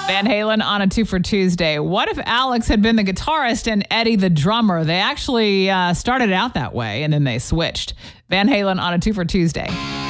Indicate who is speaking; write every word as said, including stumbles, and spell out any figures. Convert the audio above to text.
Speaker 1: Van Halen on a two for Tuesday. What if Alex had been the guitarist and Eddie the drummer? They actually uh, started out that way and then they switched. Van Halen on a two for Tuesday.